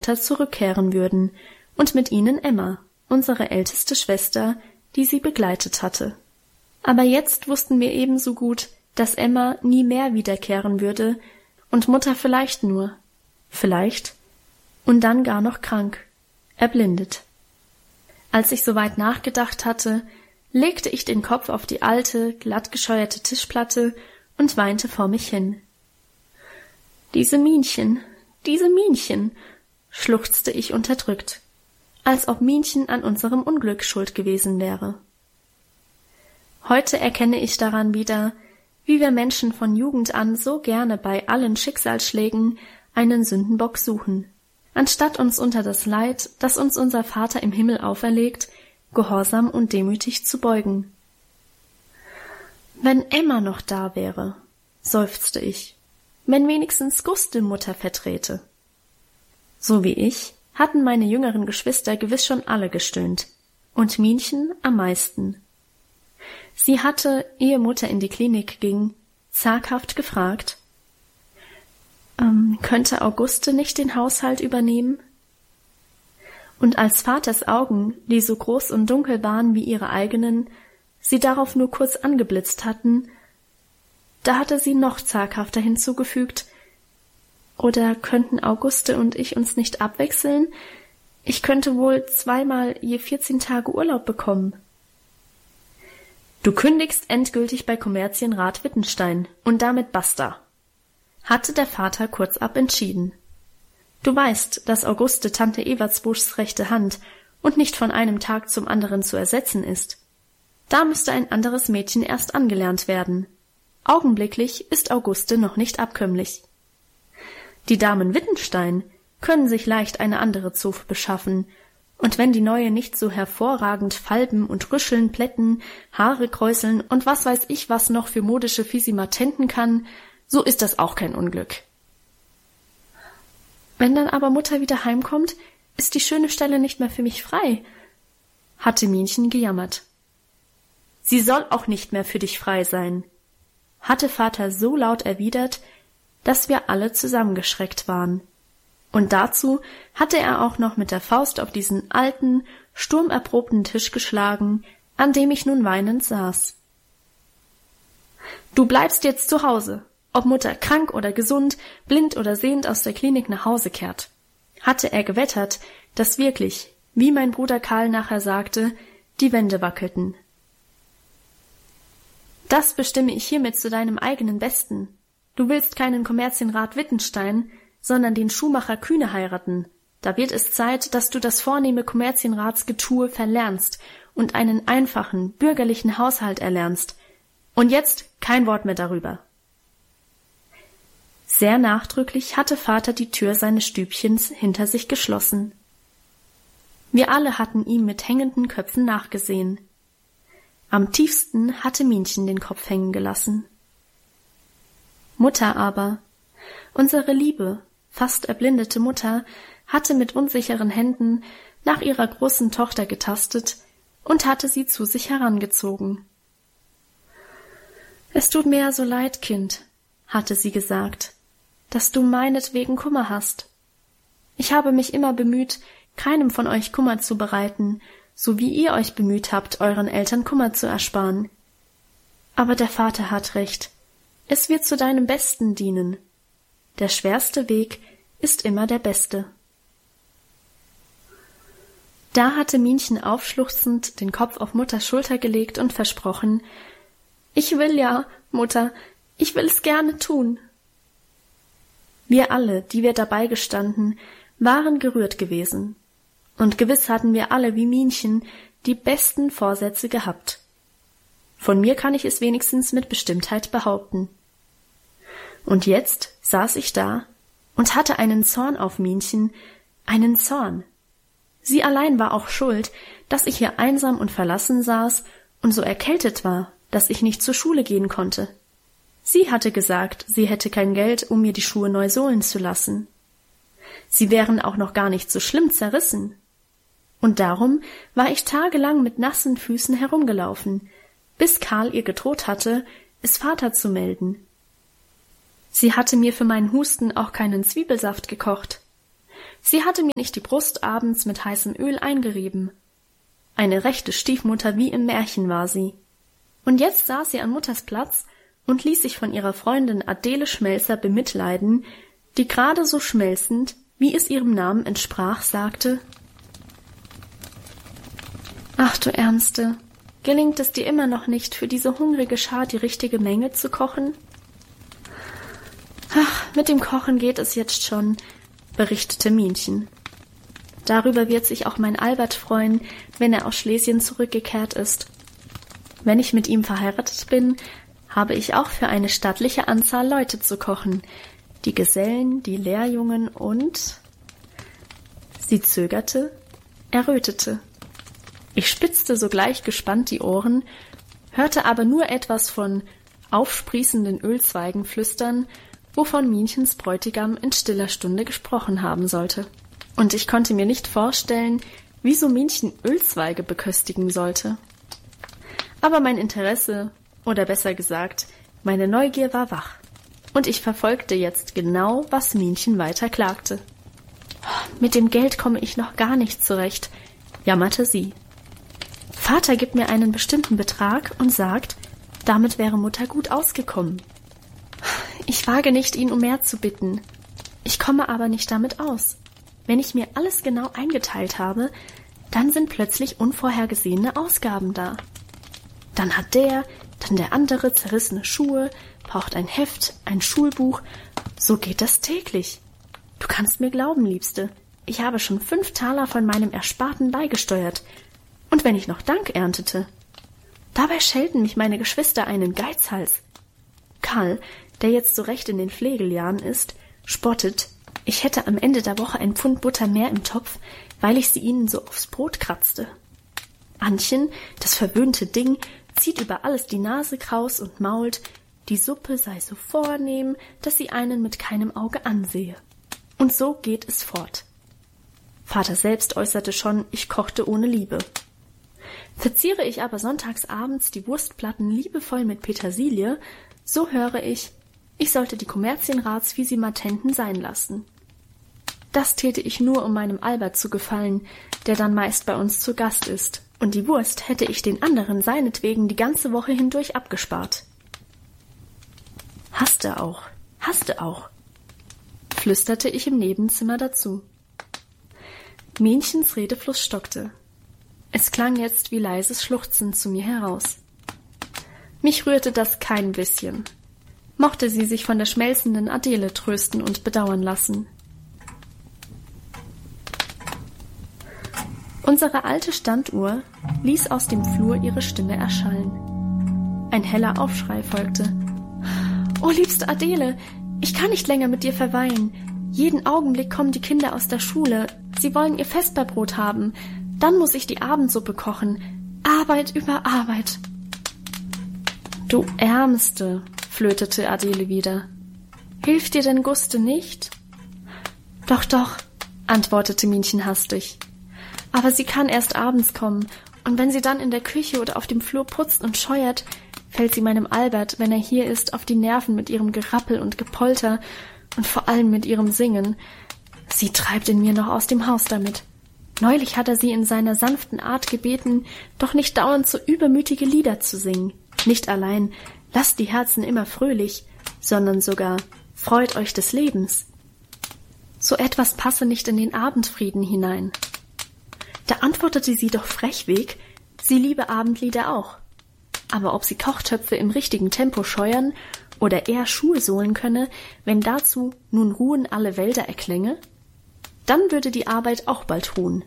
Mutter zurückkehren würden und mit ihnen Emma, unsere älteste Schwester, die sie begleitet hatte. Aber jetzt wussten wir ebenso gut, dass Emma nie mehr wiederkehren würde und Mutter vielleicht nur, und dann gar noch krank, erblindet. Als ich soweit nachgedacht hatte, legte ich den Kopf auf die alte, glattgescheuerte Tischplatte und weinte vor mich hin. Diese Minchen, schluchzte ich unterdrückt, als ob Minchen an unserem Unglück schuld gewesen wäre. Heute erkenne ich daran wieder, wie wir Menschen von Jugend an so gerne bei allen Schicksalsschlägen einen Sündenbock suchen, anstatt uns unter das Leid, das uns unser Vater im Himmel auferlegt, gehorsam und demütig zu beugen. Wenn Emma noch da wäre, seufzte ich, wenn wenigstens Guste Mutter vertrete. So wie ich hatten meine jüngeren Geschwister gewiss schon alle gestöhnt, und Minchen am meisten. Sie hatte, ehe Mutter in die Klinik ging, zaghaft gefragt, könnte Auguste nicht den Haushalt übernehmen? Und als Vaters Augen, die so groß und dunkel waren wie ihre eigenen, sie darauf nur kurz angeblitzt hatten, da hatte sie noch zaghafter hinzugefügt, oder könnten Auguste und ich uns nicht abwechseln? Ich könnte wohl 2-mal je 14 Tage Urlaub bekommen. Du kündigst endgültig bei Kommerzienrat Wittenstein und damit basta, hatte der Vater kurzab entschieden. Du weißt, dass Auguste Tante Ewertsbuschs rechte Hand und nicht von einem Tag zum anderen zu ersetzen ist. Da müsste ein anderes Mädchen erst angelernt werden. Augenblicklich ist Auguste noch nicht abkömmlich. Die Damen Wittenstein können sich leicht eine andere Zofe beschaffen, und wenn die neue nicht so hervorragend falben und rüscheln, plätten, Haare kräuseln und was weiß ich was noch für modische Fisimatenten kann, so ist das auch kein Unglück. Wenn dann aber Mutter wieder heimkommt, ist die schöne Stelle nicht mehr für mich frei, hatte Minchen gejammert. Sie soll auch nicht mehr für dich frei sein, hatte Vater so laut erwidert, dass wir alle zusammengeschreckt waren. Und dazu hatte er auch noch mit der Faust auf diesen alten, sturmerprobten Tisch geschlagen, an dem ich nun weinend saß. Du bleibst jetzt zu Hause, ob Mutter krank oder gesund, blind oder sehend aus der Klinik nach Hause kehrt. Hatte er gewettert, dass wirklich, wie mein Bruder Karl nachher sagte, die Wände wackelten. Das bestimme ich hiermit zu deinem eigenen Besten. Du willst keinen Kommerzienrat Wittenstein, sondern den Schuhmacher Kühne heiraten. Da wird es Zeit, dass du das vornehme Kommerzienratsgetue verlernst und einen einfachen, bürgerlichen Haushalt erlernst. Und jetzt kein Wort mehr darüber. Sehr nachdrücklich hatte Vater die Tür seines Stübchens hinter sich geschlossen. Wir alle hatten ihm mit hängenden Köpfen nachgesehen. Am tiefsten hatte Minchen den Kopf hängen gelassen. Mutter aber, unsere liebe, fast erblindete Mutter, hatte mit unsicheren Händen nach ihrer großen Tochter getastet und hatte sie zu sich herangezogen. »Es tut mir ja so leid, Kind«, hatte sie gesagt, »dass du meinetwegen Kummer hast. Ich habe mich immer bemüht, keinem von euch Kummer zu bereiten, so wie ihr euch bemüht habt, euren Eltern Kummer zu ersparen. Aber der Vater hat recht. Es wird zu deinem Besten dienen. Der schwerste Weg ist immer der beste.« Da hatte Minchen aufschluchzend den Kopf auf Mutters Schulter gelegt und versprochen, »Ich will ja, Mutter, ich will es gerne tun.« Wir alle, die wir dabei gestanden, waren gerührt gewesen. Und gewiss hatten wir alle wie Minchen die besten Vorsätze gehabt. Von mir kann ich es wenigstens mit Bestimmtheit behaupten. Und jetzt saß ich da und hatte einen Zorn auf Minchen, einen Zorn. Sie allein war auch schuld, dass ich hier einsam und verlassen saß und so erkältet war, dass ich nicht zur Schule gehen konnte. Sie hatte gesagt, sie hätte kein Geld, um mir die Schuhe neu sohlen zu lassen. Sie wären auch noch gar nicht so schlimm zerrissen. Und darum war ich tagelang mit nassen Füßen herumgelaufen, bis Karl ihr gedroht hatte, es Vater zu melden. Sie hatte mir für meinen Husten auch keinen Zwiebelsaft gekocht. Sie hatte mir nicht die Brust abends mit heißem Öl eingerieben. Eine rechte Stiefmutter wie im Märchen war sie. Und jetzt saß sie an Mutters Platz und ließ sich von ihrer Freundin Adele Schmelzer bemitleiden, die gerade so schmelzend, wie es ihrem Namen entsprach, sagte: »Ach, du Ärmste, gelingt es dir immer noch nicht, für diese hungrige Schar die richtige Menge zu kochen?« »Ach, mit dem Kochen geht es jetzt schon«, berichtete Minchen. »Darüber wird sich auch mein Albert freuen, wenn er aus Schlesien zurückgekehrt ist. Wenn ich mit ihm verheiratet bin, habe ich auch für eine stattliche Anzahl Leute zu kochen, die Gesellen, die Lehrjungen und…« Sie zögerte, errötete. Ich spitzte sogleich gespannt die Ohren, hörte aber nur etwas von aufsprießenden Ölzweigen flüstern, wovon Minchens Bräutigam in stiller Stunde gesprochen haben sollte. Und ich konnte mir nicht vorstellen, wieso Minchen Ölzweige beköstigen sollte. Aber mein Interesse, oder besser gesagt, meine Neugier war wach, und ich verfolgte jetzt genau, was Minchen weiter klagte. »Mit dem Geld komme ich noch gar nicht zurecht«, jammerte sie. »Vater gibt mir einen bestimmten Betrag und sagt, damit wäre Mutter gut ausgekommen. Ich wage nicht, ihn um mehr zu bitten. Ich komme aber nicht damit aus. Wenn ich mir alles genau eingeteilt habe, dann sind plötzlich unvorhergesehene Ausgaben da. Dann hat der, dann der andere zerrissene Schuhe, braucht ein Heft, ein Schulbuch. So geht das täglich. Du kannst mir glauben, Liebste, ich habe schon 5 Taler von meinem Ersparten beigesteuert. Und wenn ich noch Dank erntete. Dabei schelten mich meine Geschwister einen Geizhals. Karl, der jetzt so recht in den Pflegeljahren ist, spottet, ich hätte am Ende der Woche ein Pfund Butter mehr im Topf, weil ich sie ihnen so aufs Brot kratzte. Annchen, das verwöhnte Ding, zieht über alles die Nase kraus und mault, die Suppe sei so vornehm, dass sie einen mit keinem Auge ansehe. Und so geht es fort. Vater selbst äußerte schon, ich kochte ohne Liebe. Verziere ich aber sonntags abends die Wurstplatten liebevoll mit Petersilie, so höre ich sollte die Kommerzienratsvisimatenten sein lassen. Das täte ich nur, um meinem Albert zu gefallen, der dann meist bei uns zu Gast ist, und die Wurst hätte ich den anderen seinetwegen die ganze Woche hindurch abgespart. Hasste auch, flüsterte ich im Nebenzimmer dazu. Minchens Redefluss stockte. Es klang jetzt wie leises Schluchzen zu mir heraus. Mich rührte das kein bisschen. Mochte sie sich von der schmelzenden Adele trösten und bedauern lassen. Unsere alte Standuhr ließ aus dem Flur ihre Stimme erschallen. Ein heller Aufschrei folgte. »Oh, liebste Adele, ich kann nicht länger mit dir verweilen. Jeden Augenblick kommen die Kinder aus der Schule. Sie wollen ihr Vesperbrot haben. Dann muss ich die Abendsuppe kochen. Arbeit über Arbeit.« »Du Ärmste«, flötete Adele wieder. »Hilft dir denn Guste nicht?« Doch«, antwortete Minchen hastig. »Aber sie kann erst abends kommen, und wenn sie dann in der Küche oder auf dem Flur putzt und scheuert, fällt sie meinem Albert, wenn er hier ist, auf die Nerven mit ihrem Gerappel und Gepolter und vor allem mit ihrem Singen. Sie treibt in mir noch aus dem Haus damit. Neulich hat er sie in seiner sanften Art gebeten, doch nicht dauernd so übermütige Lieder zu singen. Nicht allein, lasst die Herzen immer fröhlich, sondern sogar freut euch des Lebens. So etwas passe nicht in den Abendfrieden hinein. Da antwortete sie doch frechweg, sie liebe Abendlieder auch. Aber ob sie Kochtöpfe im richtigen Tempo scheuern oder eher Schuhe sohlen könne, wenn dazu nun ruhen alle Wälder erklänge, dann würde die Arbeit auch bald ruhen.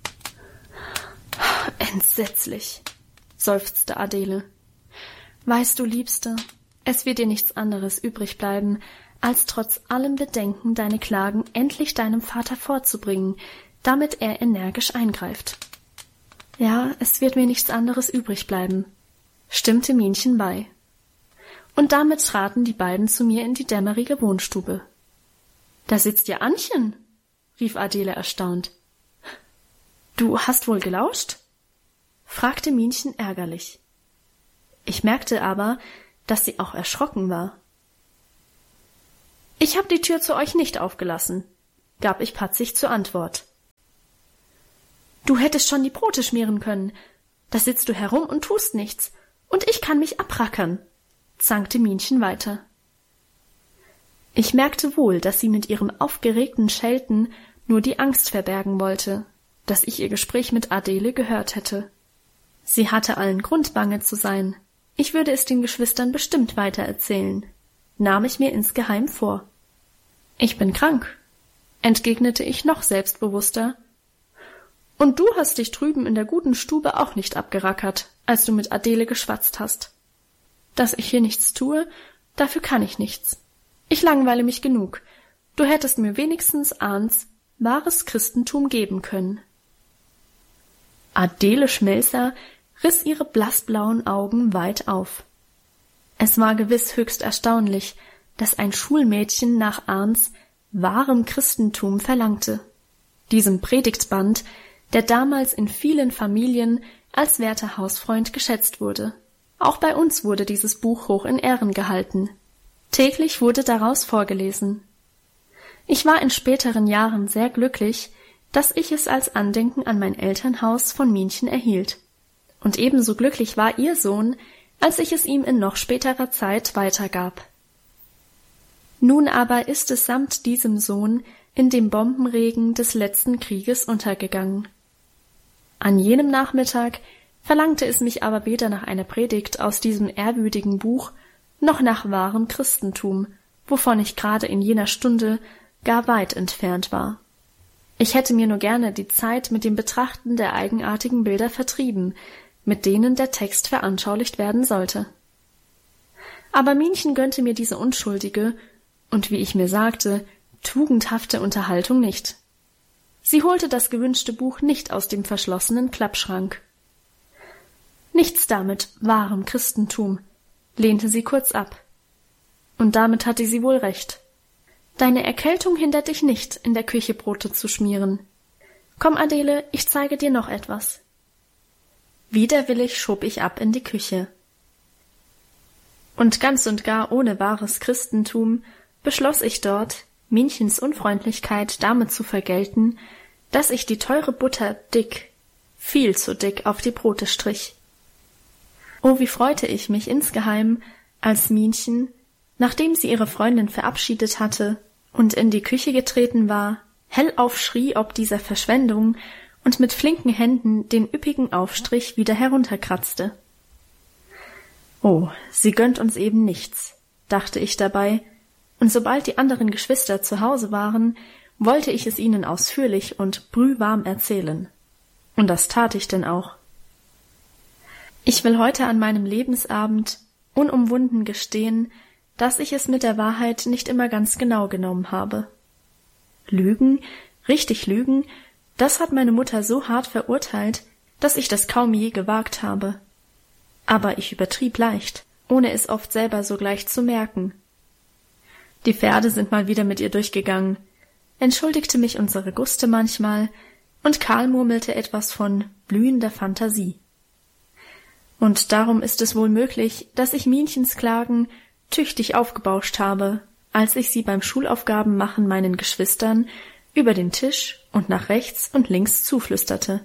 »Entsetzlich«, seufzte Adele. »Weißt du, Liebste, es wird dir nichts anderes übrig bleiben, als trotz allem Bedenken deine Klagen endlich deinem Vater vorzubringen, damit er energisch eingreift.« »Ja, es wird mir nichts anderes übrig bleiben«, stimmte Minchen bei. Und damit traten die beiden zu mir in die dämmerige Wohnstube. »Da sitzt ja Annchen«, rief Adele erstaunt. »Du hast wohl gelauscht?« fragte Minchen ärgerlich. Ich merkte aber, dass sie auch erschrocken war. »Ich hab die Tür zu euch nicht aufgelassen«, gab ich patzig zur Antwort. »Du hättest schon die Brote schmieren können. Da sitzt du herum und tust nichts, und ich kann mich abrackern«, zankte Minchen weiter. Ich merkte wohl, dass sie mit ihrem aufgeregten Schelten nur die Angst verbergen wollte, dass ich ihr Gespräch mit Adele gehört hätte. Sie hatte allen Grund, bange zu sein. Ich würde es den Geschwistern bestimmt weitererzählen, nahm ich mir insgeheim vor. »Ich bin krank«, entgegnete ich noch selbstbewusster. »Und du hast dich drüben in der guten Stube auch nicht abgerackert, als du mit Adele geschwatzt hast. Dass ich hier nichts tue, dafür kann ich nichts. Ich langweile mich genug. Du hättest mir wenigstens Ahns wahres Christentum geben können.« Adele Schmelzer riss ihre blassblauen Augen weit auf. Es war gewiss höchst erstaunlich, dass ein Schulmädchen nach Ahns wahrem Christentum verlangte, diesem Predigtband, der damals in vielen Familien als werter Hausfreund geschätzt wurde. Auch bei uns wurde dieses Buch hoch in Ehren gehalten. Täglich wurde daraus vorgelesen. Ich war in späteren Jahren sehr glücklich, dass ich es als Andenken an mein Elternhaus von Minchen erhielt. Und ebenso glücklich war ihr Sohn, als ich es ihm in noch späterer Zeit weitergab. Nun aber ist es samt diesem Sohn in dem Bombenregen des letzten Krieges untergegangen. An jenem Nachmittag verlangte es mich aber weder nach einer Predigt aus diesem ehrwürdigen Buch, noch nach wahrem Christentum, wovon ich gerade in jener Stunde gar weit entfernt war. Ich hätte mir nur gerne die Zeit mit dem Betrachten der eigenartigen Bilder vertrieben, mit denen der Text veranschaulicht werden sollte. Aber Minchen gönnte mir diese unschuldige und, wie ich mir sagte, tugendhafte Unterhaltung nicht. Sie holte das gewünschte Buch nicht aus dem verschlossenen Klappschrank. »Nichts damit, wahrem Christentum«, lehnte sie kurz ab. Und damit hatte sie wohl recht. »Deine Erkältung hindert dich nicht, in der Küche Brote zu schmieren. Komm, Adele, ich zeige dir noch etwas.« Widerwillig schob ich ab in die Küche. Und ganz und gar ohne wahres Christentum beschloss ich dort, Minchens Unfreundlichkeit damit zu vergelten, dass ich die teure Butter dick, viel zu dick auf die Brote strich. Oh, wie freute ich mich insgeheim, als Minchen, nachdem sie ihre Freundin verabschiedet hatte und in die Küche getreten war, hellauf schrie ob dieser Verschwendung und mit flinken Händen den üppigen Aufstrich wieder herunterkratzte. »Oh, sie gönnt uns eben nichts«, dachte ich dabei, und sobald die anderen Geschwister zu Hause waren, wollte ich es ihnen ausführlich und brühwarm erzählen. Und das tat ich denn auch. Ich will heute an meinem Lebensabend unumwunden gestehen, dass ich es mit der Wahrheit nicht immer ganz genau genommen habe. Lügen, richtig lügen, das hat meine Mutter so hart verurteilt, dass ich das kaum je gewagt habe. Aber ich übertrieb leicht, ohne es oft selber sogleich zu merken. Die Pferde sind mal wieder mit ihr durchgegangen, entschuldigte mich unsere Guste manchmal, und Karl murmelte etwas von blühender Fantasie. Und darum ist es wohl möglich, dass ich Minchens Klagen tüchtig aufgebauscht habe, als ich sie beim Schulaufgabenmachen meinen Geschwistern über den Tisch und nach rechts und links zuflüsterte.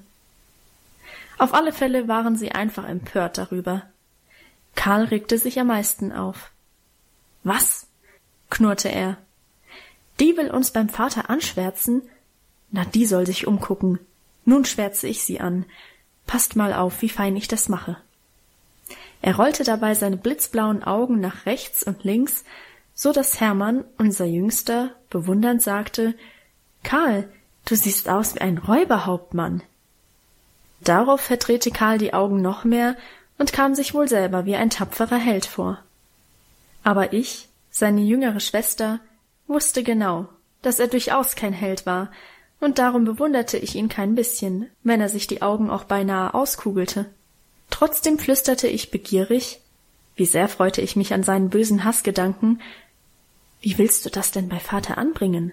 Auf alle Fälle waren sie einfach empört darüber. Karl regte sich am meisten auf. »Was?« knurrte er. »Die will uns beim Vater anschwärzen? Na, die soll sich umgucken. Nun schwärze ich sie an. Passt mal auf, wie fein ich das mache.« Er rollte dabei seine blitzblauen Augen nach rechts und links, so dass Hermann, unser Jüngster, bewundernd sagte, »Karl, du siehst aus wie ein Räuberhauptmann.« Darauf verdrehte Karl die Augen noch mehr und kam sich wohl selber wie ein tapferer Held vor. Aber ich, seine jüngere Schwester, wusste genau, dass er durchaus kein Held war, und darum bewunderte ich ihn kein bisschen, wenn er sich die Augen auch beinahe auskugelte. Trotzdem flüsterte ich begierig, wie sehr freute ich mich an seinen bösen Hassgedanken, »Wie willst du das denn bei Vater anbringen?«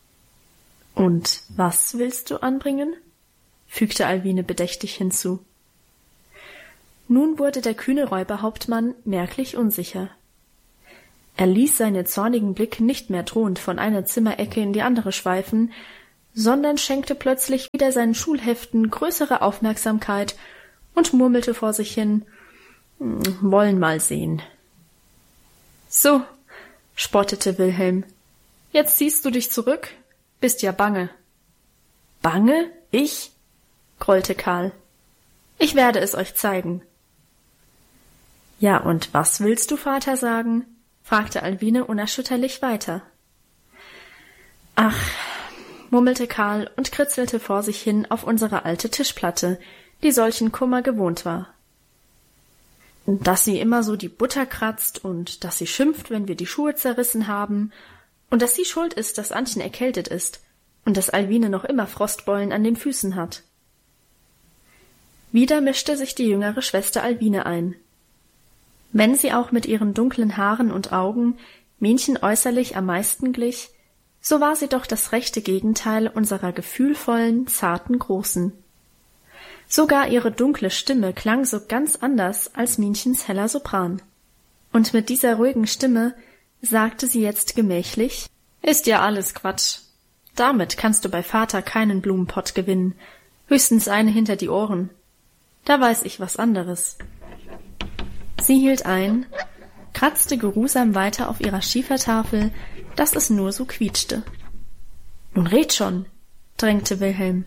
»Und was willst du anbringen?« fügte Alwine bedächtig hinzu. Nun wurde der kühne Räuberhauptmann merklich unsicher. Er ließ seine zornigen Blicke nicht mehr drohend von einer Zimmerecke in die andere schweifen, sondern schenkte plötzlich wieder seinen Schulheften größere Aufmerksamkeit und murmelte vor sich hin, »Wollen mal sehen.« »So«, spottete Wilhelm, »jetzt ziehst du dich zurück? Bist ja bange.« »Bange? Ich?« grollte Karl. »Ich werde es euch zeigen.« »Ja, und was willst du, Vater, sagen?« fragte Alwine unerschütterlich weiter. »Ach«, murmelte Karl und kritzelte vor sich hin auf unsere alte Tischplatte, die solchen Kummer gewohnt war. »Dass sie immer so die Butter kratzt und dass sie schimpft, wenn wir die Schuhe zerrissen haben und dass sie schuld ist, dass Antchen erkältet ist und dass Alwine noch immer Frostbeulen an den Füßen hat.« Wieder mischte sich die jüngere Schwester Alwine ein. Wenn sie auch mit ihren dunklen Haaren und Augen Minchen äußerlich am meisten glich, so war sie doch das rechte Gegenteil unserer gefühlvollen, zarten Großen. Sogar ihre dunkle Stimme klang so ganz anders als Minchens heller Sopran. Und mit dieser ruhigen Stimme sagte sie jetzt gemächlich, »Ist ja alles Quatsch. Damit kannst du bei Vater keinen Blumenpott gewinnen, höchstens eine hinter die Ohren. Da weiß ich was anderes.« Sie hielt ein, kratzte geruhsam weiter auf ihrer Schiefertafel, dass es nur so quietschte. »Nun red schon«, drängte Wilhelm.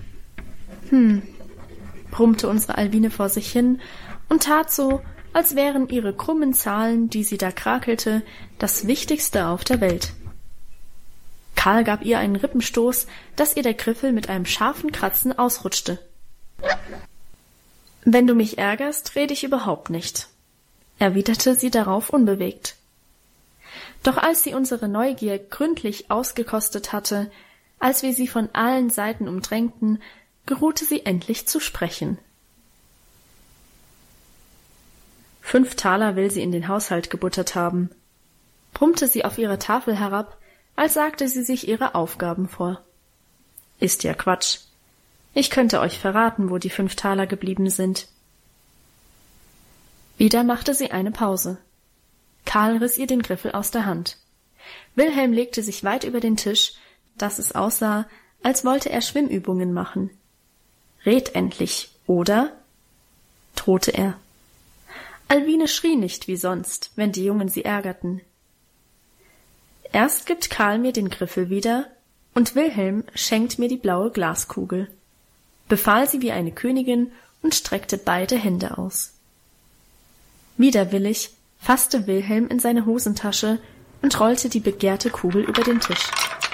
Brummte unsere Alwine vor sich hin und tat so, als wären ihre krummen Zahlen, die sie da krakelte, das Wichtigste auf der Welt. Karl gab ihr einen Rippenstoß, dass ihr der Griffel mit einem scharfen Kratzen ausrutschte. »Wenn du mich ärgerst, rede ich überhaupt nicht«, erwiderte sie darauf unbewegt. Doch als sie unsere Neugier gründlich ausgekostet hatte, als wir sie von allen Seiten umdrängten, geruhte sie endlich zu sprechen. 5 Taler will sie in den Haushalt gebuttert haben, brummte sie auf ihre Tafel herab, als sagte sie sich ihre Aufgaben vor. Ist ja Quatsch. Ich könnte euch verraten, wo die 5 Taler geblieben sind. Wieder machte sie eine Pause. Karl riss ihr den Griffel aus der Hand. Wilhelm legte sich weit über den Tisch, dass es aussah, als wollte er Schwimmübungen machen. »Red endlich, oder?« drohte er. Alwine schrie nicht wie sonst, wenn die Jungen sie ärgerten. Erst gibt Karl mir den Griffel wieder, und Wilhelm schenkt mir die blaue Glaskugel, befahl sie wie eine Königin und streckte beide Hände aus. Widerwillig fasste Wilhelm in seine Hosentasche und rollte die begehrte Kugel über den Tisch.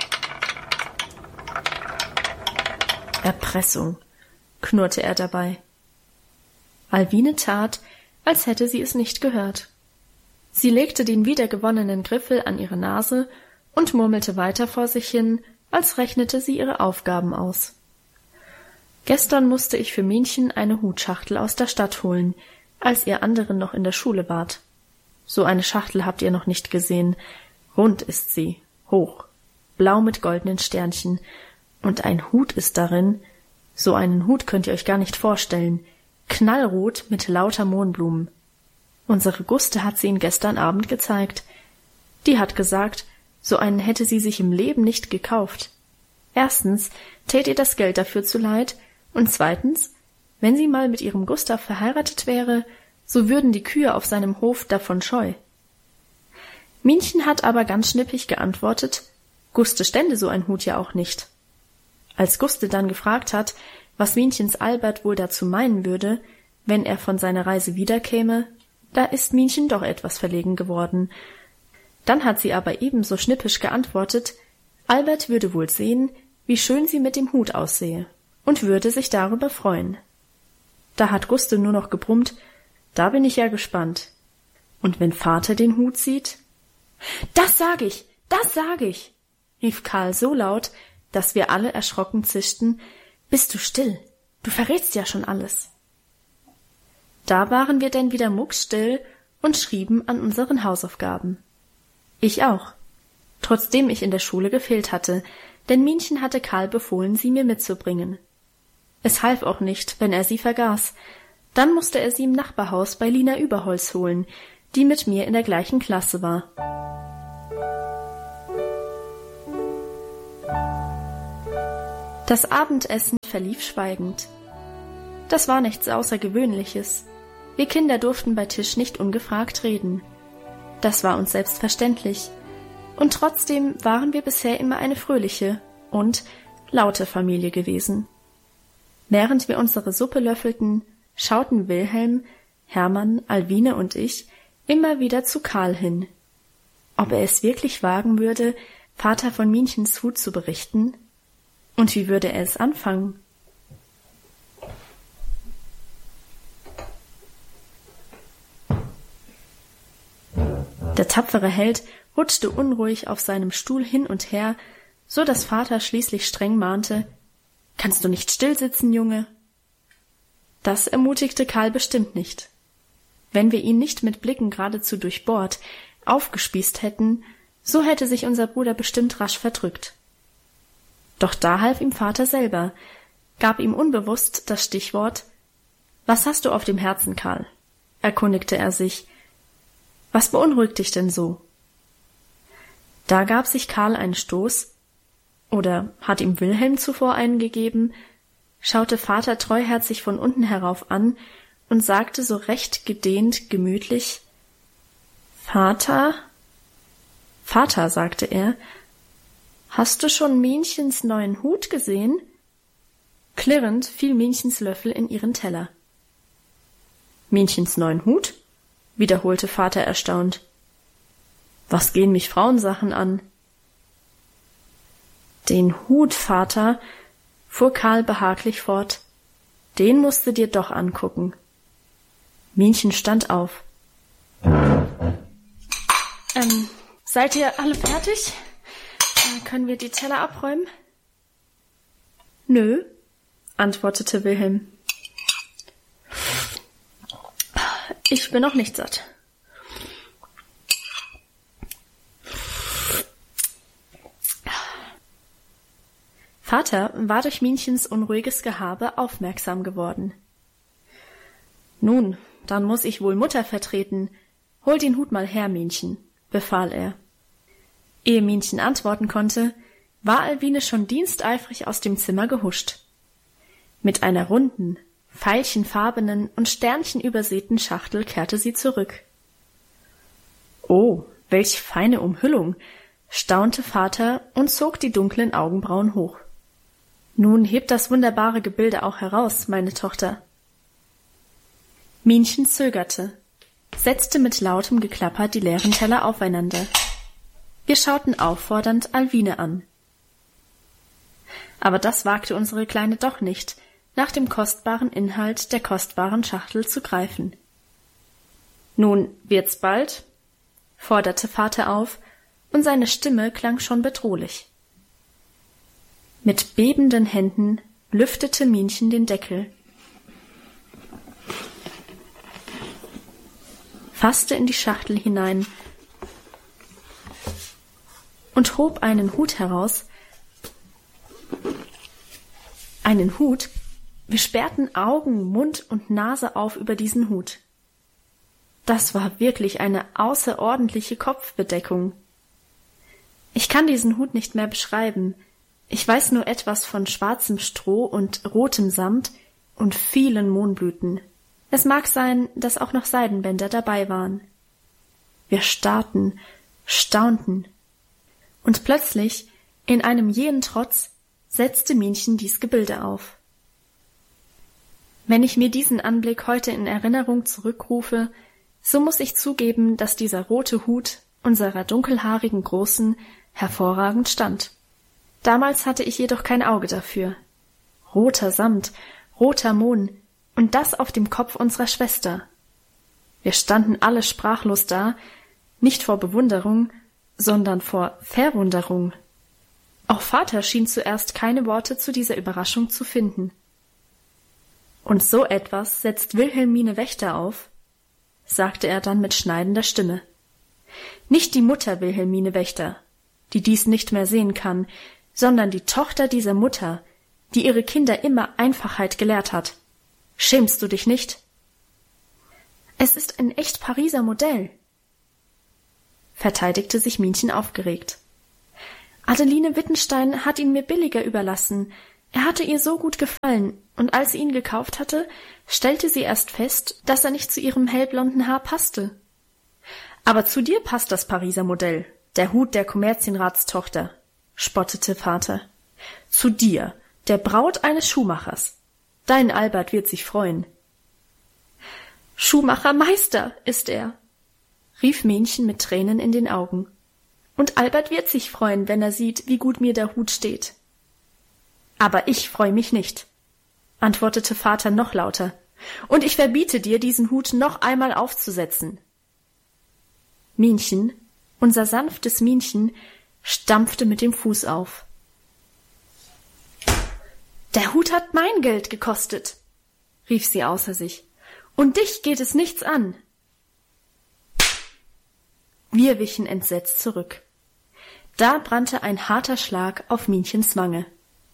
»Erpressung«, knurrte er dabei. Alwine tat, als hätte sie es nicht gehört. Sie legte den wiedergewonnenen Griffel an ihre Nase und murmelte weiter vor sich hin, als rechnete sie ihre Aufgaben aus. »Gestern musste ich für Minchen eine Hutschachtel aus der Stadt holen, als ihr anderen noch in der Schule wart. So eine Schachtel habt ihr noch nicht gesehen. Rund ist sie, hoch, blau mit goldenen Sternchen, und ein Hut ist darin. So einen Hut könnt ihr euch gar nicht vorstellen. Knallrot mit lauter Mohnblumen. Unsere Guste hat sie ihn gestern Abend gezeigt. Die hat gesagt, so einen hätte sie sich im Leben nicht gekauft. Erstens tät ihr das Geld dafür zu leid, und zweitens, wenn sie mal mit ihrem Gustav verheiratet wäre, so würden die Kühe auf seinem Hof davon scheu. Minchen hat aber ganz schnippig geantwortet, Guste stände so ein Hut ja auch nicht. Als Guste dann gefragt hat, was Minchens Albert wohl dazu meinen würde, wenn er von seiner Reise wiederkäme, da ist Minchen doch etwas verlegen geworden. Dann hat sie aber ebenso schnippisch geantwortet, Albert würde wohl sehen, wie schön sie mit dem Hut aussehe, und würde sich darüber freuen. Da hat Guste nur noch gebrummt, da bin ich ja gespannt. Und wenn Vater den Hut sieht? Das sag ich, rief Karl so laut, dass wir alle erschrocken zischten. Bist du still? Du verrätst ja schon alles. Da waren wir denn wieder muckstill und schrieben an unseren Hausaufgaben. Ich auch, trotzdem ich in der Schule gefehlt hatte, denn Minchen hatte Karl befohlen, sie mir mitzubringen. Es half auch nicht, wenn er sie vergaß. Dann musste er sie im Nachbarhaus bei Lina Überholz holen, die mit mir in der gleichen Klasse war. Das Abendessen verlief schweigend. Das war nichts Außergewöhnliches. Wir Kinder durften bei Tisch nicht ungefragt reden. Das war uns selbstverständlich. Und trotzdem waren wir bisher immer eine fröhliche und laute Familie gewesen. Während wir unsere Suppe löffelten, schauten Wilhelm, Hermann, Alwine und ich immer wieder zu Karl hin. Ob er es wirklich wagen würde, Vater von Minchens Hut zu berichten? Und wie würde er es anfangen? Der tapfere Held rutschte unruhig auf seinem Stuhl hin und her, so dass Vater schließlich streng mahnte: »Kannst du nicht still sitzen, Junge?« Das ermutigte Karl bestimmt nicht. Wenn wir ihn nicht mit Blicken geradezu durchbohrt, aufgespießt hätten, so hätte sich unser Bruder bestimmt rasch verdrückt. Doch da half ihm Vater selber, gab ihm unbewusst das Stichwort: »Was hast du auf dem Herzen, Karl?« erkundigte er sich. »Was beunruhigt dich denn so?« Da gab sich Karl einen Stoß, oder hat ihm Wilhelm zuvor einen gegeben, schaute Vater treuherzig von unten herauf an und sagte so recht gedehnt, gemütlich: »Vater, Vater«, sagte er, »hast du schon Minchens neuen Hut gesehen?« Klirrend fiel Minchens Löffel in ihren Teller. »Minchens neuen Hut?« wiederholte Vater erstaunt. »Was gehen mich Frauensachen an?« »Den Hut, Vater«, fuhr Karl behaglich fort, »den musst du dir doch angucken.« Minchen stand auf. Seid ihr alle fertig? Können wir die Teller abräumen?« »Nö«, antwortete Wilhelm. »Ich bin noch nicht satt.« Vater war durch Minchens unruhiges Gehabe aufmerksam geworden. »Nun, dann muß ich wohl Mutter vertreten. Hol den Hut mal her, Minchen«, befahl er. Ehe Minchen antworten konnte, war Alwine schon diensteifrig aus dem Zimmer gehuscht. Mit einer runden, veilchenfarbenen und sternchenübersäten Schachtel kehrte sie zurück. »Oh, welch feine Umhüllung«, staunte Vater und zog die dunklen Augenbrauen hoch. »Nun hebt das wunderbare Gebilde auch heraus, meine Tochter.« Minchen zögerte, setzte mit lautem Geklapper die leeren Teller aufeinander. Wir schauten auffordernd Alwine an. Aber das wagte unsere Kleine doch nicht, nach dem kostbaren Inhalt der kostbaren Schachtel zu greifen. »Nun, wird's bald?« forderte Vater auf, und seine Stimme klang schon bedrohlich. Mit bebenden Händen lüftete Minchen den Deckel, fasste in die Schachtel hinein und hob einen Hut heraus. Einen Hut? Wir sperrten Augen, Mund und Nase auf über diesen Hut. Das war wirklich eine außerordentliche Kopfbedeckung. Ich kann diesen Hut nicht mehr beschreiben. Ich weiß nur etwas von schwarzem Stroh und rotem Samt und vielen Mohnblüten. Es mag sein, dass auch noch Seidenbänder dabei waren. Wir starrten, staunten. Und plötzlich, in einem jähen Trotz, setzte Minchen dies Gebilde auf. Wenn ich mir diesen Anblick heute in Erinnerung zurückrufe, so muss ich zugeben, dass dieser rote Hut unserer dunkelhaarigen Großen hervorragend stand. Damals hatte ich jedoch kein Auge dafür. Roter Samt, roter Mohn, und das auf dem Kopf unserer Schwester. Wir standen alle sprachlos da, nicht vor Bewunderung, sondern vor Verwunderung. Auch Vater schien zuerst keine Worte zu dieser Überraschung zu finden. »Und so etwas setzt Wilhelmine Wächter auf«, sagte er dann mit schneidender Stimme. »Nicht die Mutter Wilhelmine Wächter, die dies nicht mehr sehen kann, sondern die Tochter dieser Mutter, die ihre Kinder immer Einfachheit gelehrt hat. Schämst du dich nicht?« »Es ist ein echt Pariser Modell«, verteidigte sich Minchen aufgeregt. Adeline Wittenstein hat ihn mir billiger überlassen. Er hatte ihr so gut gefallen, und als sie ihn gekauft hatte, stellte sie erst fest, dass er nicht zu ihrem hellblonden Haar passte. »Aber zu dir passt das Pariser Modell, der Hut der Kommerzienratstochter«, spottete Vater. »Zu dir, der Braut eines Schuhmachers. Dein Albert wird sich freuen.« »Schuhmachermeister ist er«, rief Mähnchen mit Tränen in den Augen. »Und Albert wird sich freuen, wenn er sieht, wie gut mir der Hut steht.« »Aber ich freue mich nicht«, antwortete Vater noch lauter, »und ich verbiete dir, diesen Hut noch einmal aufzusetzen.« Minchen, unser sanftes Minchen, stampfte mit dem Fuß auf. »Der Hut hat mein Geld gekostet«, rief sie außer sich, »und dich geht es nichts an.« Wir wichen entsetzt zurück. Da brannte ein harter Schlag auf Minchens Wange.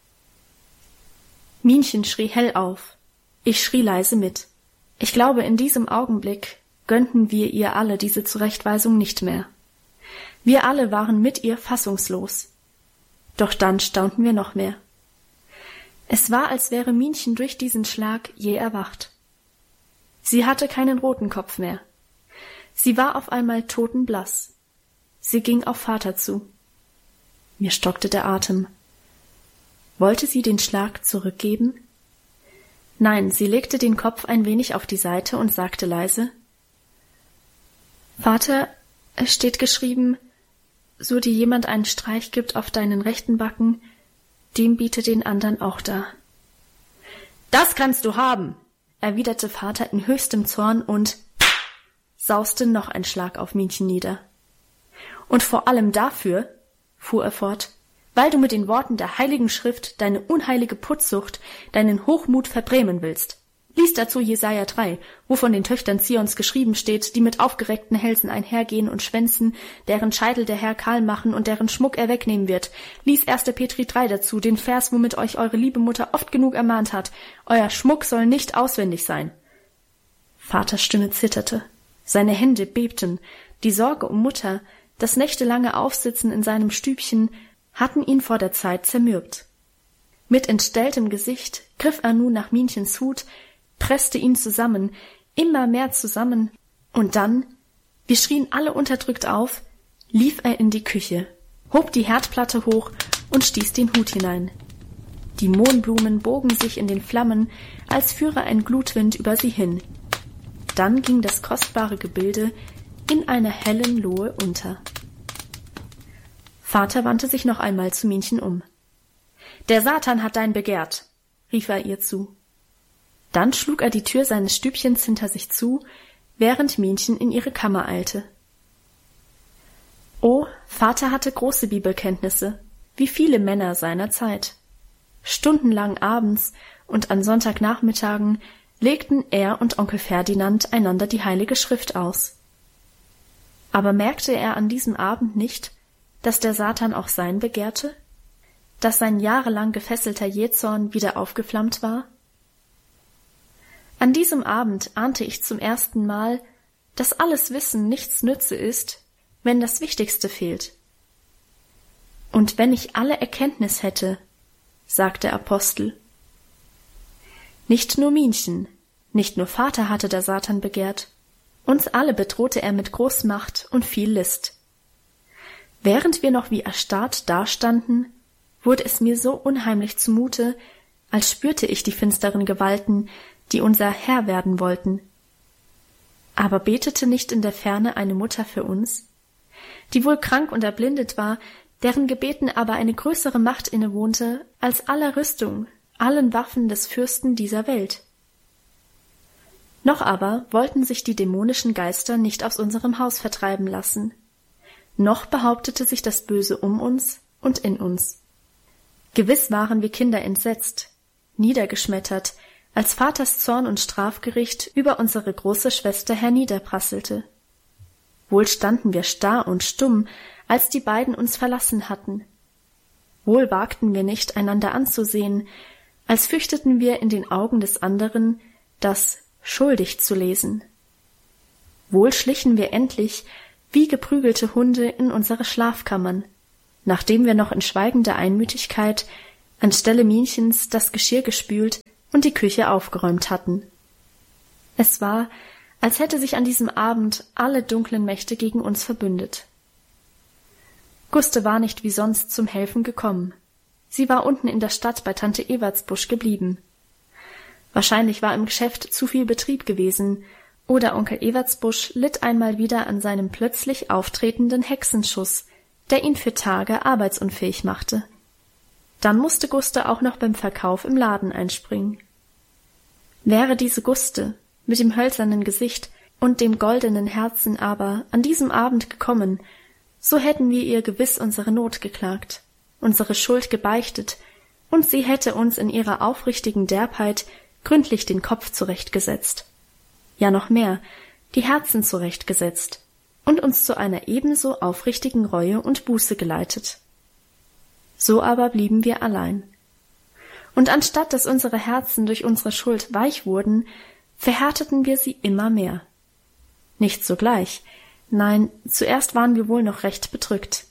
Minchen schrie hell auf. Ich schrie leise mit. Ich glaube, in diesem Augenblick gönnten wir ihr alle diese Zurechtweisung nicht mehr. Wir alle waren mit ihr fassungslos. Doch dann staunten wir noch mehr. Es war, als wäre Minchen durch diesen Schlag jäh erwacht. Sie hatte keinen roten Kopf mehr. Sie war auf einmal totenblass. Sie ging auf Vater zu. Mir stockte der Atem. Wollte sie den Schlag zurückgeben? Nein, sie legte den Kopf ein wenig auf die Seite und sagte leise: »Vater, es steht geschrieben, so dir jemand einen Streich gibt auf deinen rechten Backen, dem biete den anderen auch dar.« »Das kannst du haben«, erwiderte Vater in höchstem Zorn und sauste noch ein Schlag auf Minchen nieder. »Und vor allem dafür«, fuhr er fort, »weil du mit den Worten der Heiligen Schrift deine unheilige Putzsucht, deinen Hochmut verbrämen willst. Lies dazu Jesaja 3, wo von den Töchtern Zions geschrieben steht, die mit aufgereckten Hälsen einhergehen und schwänzen, deren Scheitel der Herr kahl machen und deren Schmuck er wegnehmen wird. Lies 1. Petri 3 dazu, den Vers, womit euch eure liebe Mutter oft genug ermahnt hat. Euer Schmuck soll nicht auswendig sein.« Vaters Stimme zitterte. Seine Hände bebten. Die Sorge um Mutter, das nächtelange Aufsitzen in seinem Stübchen, hatten ihn vor der Zeit zermürbt. Mit entstelltem Gesicht griff er nun nach Minchens Hut, presste ihn zusammen, immer mehr zusammen, und dann, wir schrien alle unterdrückt auf, lief er in die Küche, hob die Herdplatte hoch und stieß den Hut hinein. Die Mohnblumen bogen sich in den Flammen, als führe ein Glutwind über sie hin. Dann ging das kostbare Gebilde in einer hellen Lohe unter. Vater wandte sich noch einmal zu Minchen um. »Der Satan hat dein begehrt«, rief er ihr zu. Dann schlug er die Tür seines Stübchens hinter sich zu, während Minchen in ihre Kammer eilte. Oh, Vater hatte große Bibelkenntnisse, wie viele Männer seiner Zeit. Stundenlang abends und an Sonntagnachmittagen legten er und Onkel Ferdinand einander die Heilige Schrift aus. Aber merkte er an diesem Abend nicht, dass der Satan auch sein begehrte? Dass sein jahrelang gefesselter Jähzorn wieder aufgeflammt war? An diesem Abend ahnte ich zum ersten Mal, dass alles Wissen nichts nütze ist, wenn das Wichtigste fehlt. Und wenn ich alle Erkenntnis hätte, sagt der Apostel. Nicht nur Minchen, nicht nur Vater hatte der Satan begehrt, uns alle bedrohte er mit Großmacht und viel List. Während wir noch wie erstarrt dastanden, wurde es mir so unheimlich zumute, als spürte ich die finsteren Gewalten, die unser Herr werden wollten. Aber betete nicht in der Ferne eine Mutter für uns, die wohl krank und erblindet war, deren Gebeten aber eine größere Macht innewohnte als aller Rüstung, allen Waffen des Fürsten dieser Welt? Noch aber wollten sich die dämonischen Geister nicht aus unserem Haus vertreiben lassen. Noch behauptete sich das Böse um uns und in uns. Gewiss waren wir Kinder entsetzt, niedergeschmettert, als Vaters Zorn und Strafgericht über unsere große Schwester herniederprasselte. Wohl standen wir starr und stumm, als die beiden uns verlassen hatten. Wohl wagten wir nicht, einander anzusehen, als fürchteten wir in den Augen des anderen, das schuldig zu lesen. Wohl schlichen wir endlich, wie geprügelte Hunde in unsere Schlafkammern, nachdem wir noch in schweigender Einmütigkeit anstelle Minchens das Geschirr gespült und die Küche aufgeräumt hatten. Es war, als hätte sich an diesem Abend alle dunklen Mächte gegen uns verbündet. Guste war nicht wie sonst zum Helfen gekommen. Sie war unten in der Stadt bei Tante Ewertsbusch geblieben. Wahrscheinlich war im Geschäft zu viel Betrieb gewesen, oder Onkel Ewertsbusch litt einmal wieder an seinem plötzlich auftretenden Hexenschuss, der ihn für Tage arbeitsunfähig machte. Dann musste Guste auch noch beim Verkauf im Laden einspringen. Wäre diese Guste mit dem hölzernen Gesicht und dem goldenen Herzen aber an diesem Abend gekommen, so hätten wir ihr gewiss unsere Not geklagt, unsere Schuld gebeichtet, und sie hätte uns in ihrer aufrichtigen Derbheit gründlich den Kopf zurechtgesetzt. Ja noch mehr, die Herzen zurechtgesetzt und uns zu einer ebenso aufrichtigen Reue und Buße geleitet. So aber blieben wir allein. Und anstatt dass unsere Herzen durch unsere Schuld weich wurden, verhärteten wir sie immer mehr. Nicht sogleich, nein, zuerst waren wir wohl noch recht bedrückt.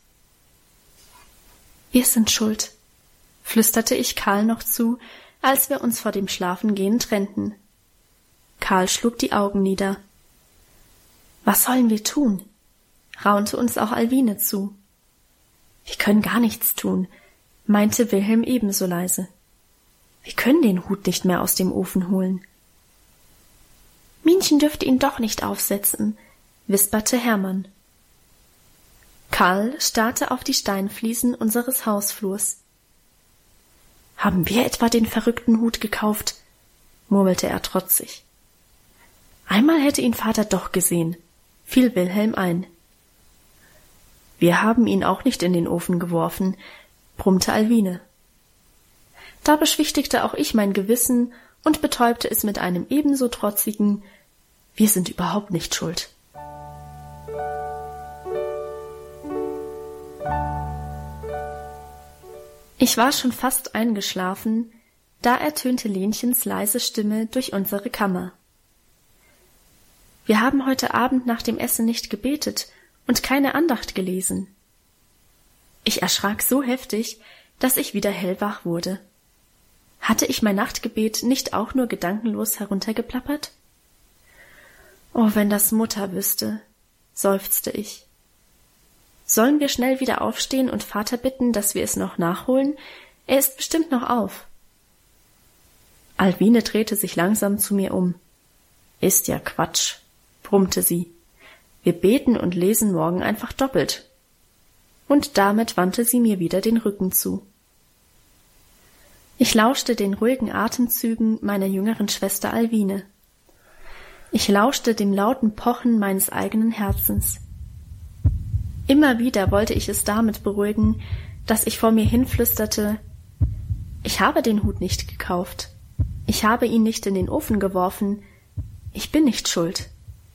»Wir sind schuld«, flüsterte ich Karl noch zu, als wir uns vor dem Schlafengehen trennten. Karl schlug die Augen nieder. »Was sollen wir tun?«, raunte uns auch Alwine zu. »Wir können gar nichts tun«, meinte Wilhelm ebenso leise. »Wir können den Hut nicht mehr aus dem Ofen holen.« »Minchen dürfte ihn doch nicht aufsetzen«, wisperte Hermann. Karl starrte auf die Steinfliesen unseres Hausflurs. »Haben wir etwa den verrückten Hut gekauft?«, murmelte er trotzig. »Einmal hätte ihn Vater doch gesehen«, fiel Wilhelm ein. »Wir haben ihn auch nicht in den Ofen geworfen«, brummte Alwine. Da beschwichtigte auch ich mein Gewissen und betäubte es mit einem ebenso trotzigen »Wir sind überhaupt nicht schuld«. Ich war schon fast eingeschlafen, da ertönte Lenchens leise Stimme durch unsere Kammer. »Wir haben heute Abend nach dem Essen nicht gebetet und keine Andacht gelesen.« Ich erschrak so heftig, dass ich wieder hellwach wurde. Hatte ich mein Nachtgebet nicht auch nur gedankenlos heruntergeplappert? »Oh, wenn das Mutter wüsste«, seufzte ich. »Sollen wir schnell wieder aufstehen und Vater bitten, dass wir es noch nachholen? Er ist bestimmt noch auf.« Alwine drehte sich langsam zu mir um. »Ist ja Quatsch«, brummte sie. »Wir beten und lesen morgen einfach doppelt.« Und damit wandte sie mir wieder den Rücken zu. Ich lauschte den ruhigen Atemzügen meiner jüngeren Schwester Alwine. Ich lauschte dem lauten Pochen meines eigenen Herzens. Immer wieder wollte ich es damit beruhigen, dass ich vor mir hinflüsterte: »Ich habe den Hut nicht gekauft. Ich habe ihn nicht in den Ofen geworfen. Ich bin nicht schuld.«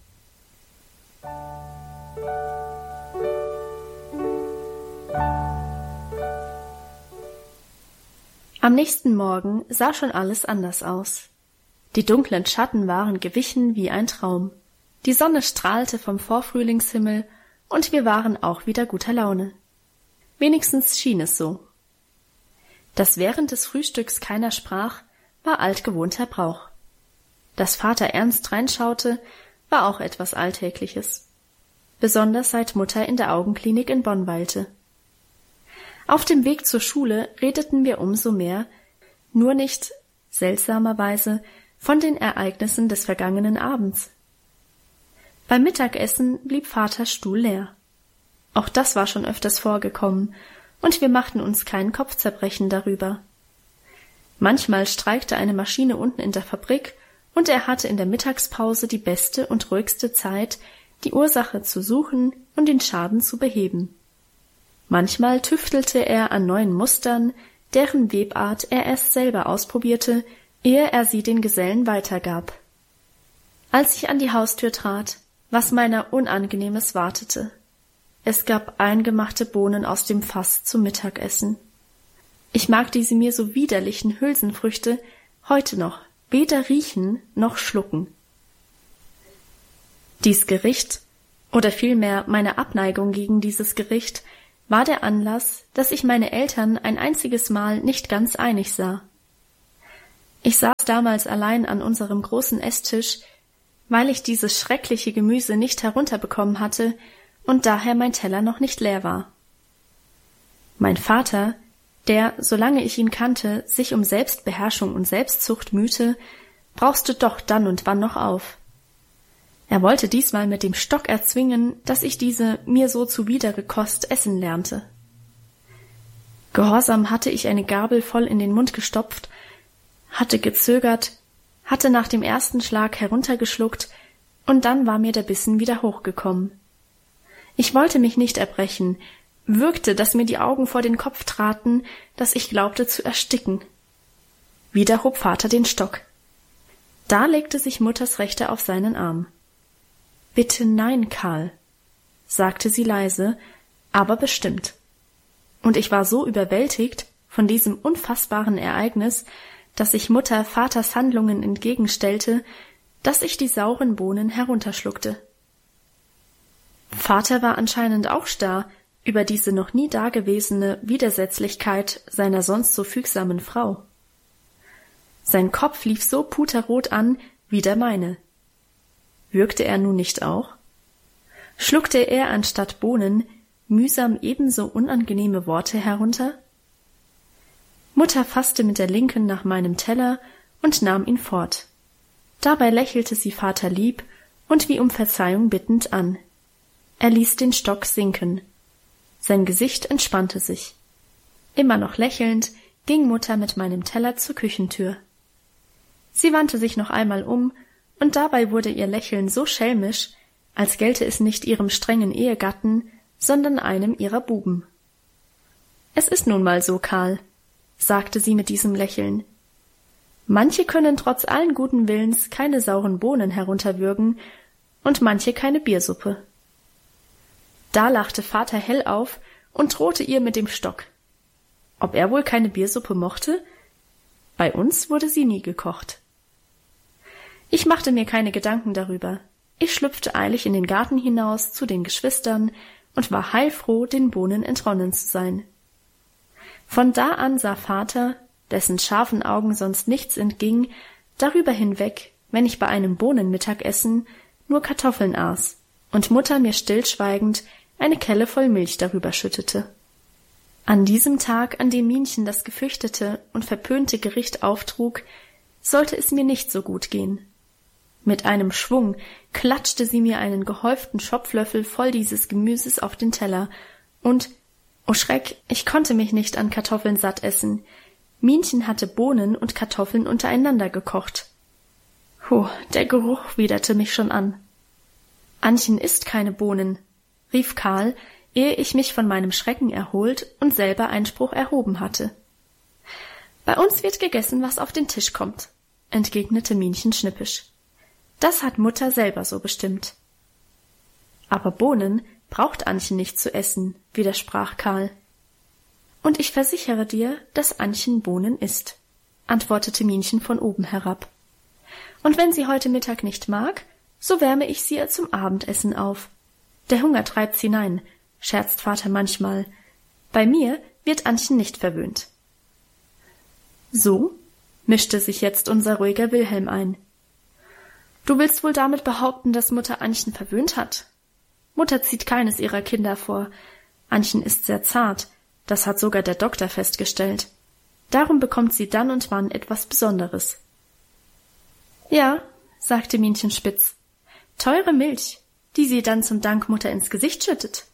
Am nächsten Morgen sah schon alles anders aus. Die dunklen Schatten waren gewichen wie ein Traum. Die Sonne strahlte vom Vorfrühlingshimmel und wir waren auch wieder guter Laune. Wenigstens schien es so. Dass während des Frühstücks keiner sprach, war altgewohnter Brauch. Dass Vater ernst reinschaute, war auch etwas Alltägliches. Besonders seit Mutter in der Augenklinik in Bonn weilte. Auf dem Weg zur Schule redeten wir umso mehr, nur nicht, seltsamerweise, von den Ereignissen des vergangenen Abends. Beim Mittagessen blieb Vaters Stuhl leer. Auch das war schon öfters vorgekommen, und wir machten uns kein Kopfzerbrechen darüber. Manchmal streikte eine Maschine unten in der Fabrik, und er hatte in der Mittagspause die beste und ruhigste Zeit, die Ursache zu suchen und den Schaden zu beheben. Manchmal tüftelte er an neuen Mustern, deren Webart er erst selber ausprobierte, ehe er sie den Gesellen weitergab. Als ich an die Haustür trat, was meiner Unangenehmes wartete. Es gab eingemachte Bohnen aus dem Fass zum Mittagessen. Ich mag diese mir so widerlichen Hülsenfrüchte heute noch weder riechen noch schlucken. Dies Gericht, oder vielmehr meine Abneigung gegen dieses Gericht, war der Anlass, dass ich meine Eltern ein einziges Mal nicht ganz einig sah. Ich saß damals allein an unserem großen Esstisch, weil ich dieses schreckliche Gemüse nicht herunterbekommen hatte und daher mein Teller noch nicht leer war. Mein Vater, der, solange ich ihn kannte, sich um Selbstbeherrschung und Selbstzucht mühte, brauste doch dann und wann noch auf. Er wollte diesmal mit dem Stock erzwingen, dass ich diese mir so zuwidere Kost essen lernte. Gehorsam hatte ich eine Gabel voll in den Mund gestopft, hatte gezögert, hatte nach dem ersten Schlag heruntergeschluckt, und dann war mir der Bissen wieder hochgekommen. Ich wollte mich nicht erbrechen, würgte, dass mir die Augen vor den Kopf traten, dass ich glaubte zu ersticken. Wieder hob Vater den Stock. Da legte sich Mutters Rechte auf seinen Arm. »Bitte nein, Karl«, sagte sie leise, aber bestimmt. Und ich war so überwältigt von diesem unfassbaren Ereignis, dass ich Mutter Vaters Handlungen entgegenstellte, dass ich die sauren Bohnen herunterschluckte. Vater war anscheinend auch starr über diese noch nie dagewesene Widersetzlichkeit seiner sonst so fügsamen Frau. Sein Kopf lief so puterrot an wie der meine. Würgte er nun nicht auch? Schluckte er anstatt Bohnen mühsam ebenso unangenehme Worte herunter? Mutter fasste mit der Linken nach meinem Teller und nahm ihn fort. Dabei lächelte sie Vater lieb und wie um Verzeihung bittend an. Er ließ den Stock sinken. Sein Gesicht entspannte sich. Immer noch lächelnd ging Mutter mit meinem Teller zur Küchentür. Sie wandte sich noch einmal um, und dabei wurde ihr Lächeln so schelmisch, als gelte es nicht ihrem strengen Ehegatten, sondern einem ihrer Buben. »Es ist nun mal so, Karl«, sagte sie mit diesem Lächeln. »Manche können trotz allen guten Willens keine sauren Bohnen herunterwürgen und manche keine Biersuppe.« Da lachte Vater hell auf und drohte ihr mit dem Stock. Ob er wohl keine Biersuppe mochte? Bei uns wurde sie nie gekocht. Ich machte mir keine Gedanken darüber. Ich schlüpfte eilig in den Garten hinaus zu den Geschwistern und war heilfroh, den Bohnen entronnen zu sein. Von da an sah Vater, dessen scharfen Augen sonst nichts entging, darüber hinweg, wenn ich bei einem Bohnenmittagessen nur Kartoffeln aß und Mutter mir stillschweigend eine Kelle voll Milch darüber schüttete. An diesem Tag, an dem Minchen das gefürchtete und verpönte Gericht auftrug, sollte es mir nicht so gut gehen. Mit einem Schwung klatschte sie mir einen gehäuften Schopflöffel voll dieses Gemüses auf den Teller und, oh Schreck, ich konnte mich nicht an Kartoffeln satt essen. Minchen hatte Bohnen und Kartoffeln untereinander gekocht. Der Geruch widerte mich schon an. »Annchen isst keine Bohnen«, rief Karl, ehe ich mich von meinem Schrecken erholt und selber Einspruch erhoben hatte. »Bei uns wird gegessen, was auf den Tisch kommt«, entgegnete Minchen schnippisch. »Das hat Mutter selber so bestimmt.« »Aber Bohnen braucht Annchen nicht zu essen«, widersprach Karl. »Und ich versichere dir, dass Annchen Bohnen isst«, antwortete Minchen von oben herab. »Und wenn sie heute Mittag nicht mag, so wärme ich sie ihr zum Abendessen auf. Der Hunger treibt's hinein«, scherzt Vater manchmal. »Bei mir wird Annchen nicht verwöhnt.« »So?«, mischte sich jetzt unser ruhiger Wilhelm ein. »Du willst wohl damit behaupten, dass Mutter Annchen verwöhnt hat? Mutter zieht keines ihrer Kinder vor. Annchen ist sehr zart, das hat sogar der Doktor festgestellt. Darum bekommt sie dann und wann etwas Besonderes.« »Ja«, sagte Minchen spitz, »teure Milch, die sie dann zum Dank Mutter ins Gesicht schüttet.«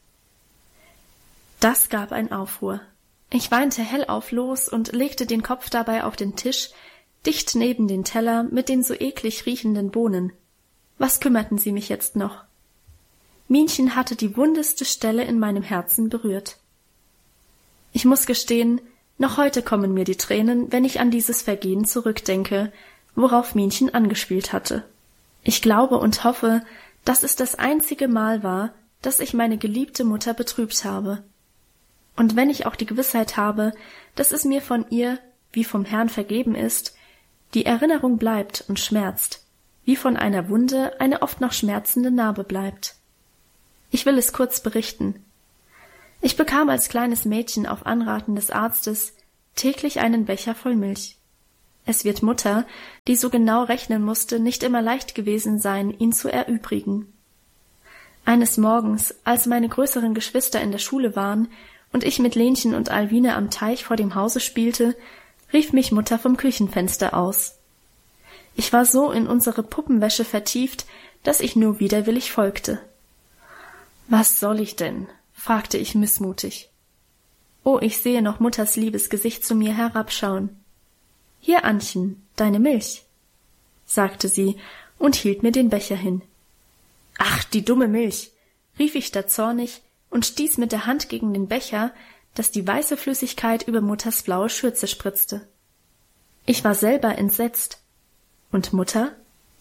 Das gab ein Aufruhr. Ich weinte hellauf los und legte den Kopf dabei auf den Tisch, dicht neben den Teller mit den so eklig riechenden Bohnen. Was kümmerten sie mich jetzt noch? Minchen hatte die wundeste Stelle in meinem Herzen berührt. Ich muß gestehen, noch heute kommen mir die Tränen, wenn ich an dieses Vergehen zurückdenke, worauf Minchen angespielt hatte. Ich glaube und hoffe, dass es das einzige Mal war, dass ich meine geliebte Mutter betrübt habe. Und wenn ich auch die Gewissheit habe, dass es mir von ihr, wie vom Herrn vergeben ist, die Erinnerung bleibt und schmerzt, wie von einer Wunde eine oft noch schmerzende Narbe bleibt. Ich will es kurz berichten. Ich bekam als kleines Mädchen auf Anraten des Arztes täglich einen Becher voll Milch. Es wird Mutter, die so genau rechnen musste, nicht immer leicht gewesen sein, ihn zu erübrigen. Eines Morgens, als meine größeren Geschwister in der Schule waren und ich mit Lenchen und Alwine am Teich vor dem Hause spielte, rief mich Mutter vom Küchenfenster aus. Ich war so in unsere Puppenwäsche vertieft, dass ich nur widerwillig folgte. »Was soll ich denn?« fragte ich missmutig. Oh, ich sehe noch Mutters liebes Gesicht zu mir herabschauen. »Hier, Annchen, deine Milch«, sagte sie und hielt mir den Becher hin. »Ach, die dumme Milch«, rief ich da zornig und stieß mit der Hand gegen den Becher, dass die weiße Flüssigkeit über Mutters blaue Schürze spritzte. Ich war selber entsetzt. Und Mutter?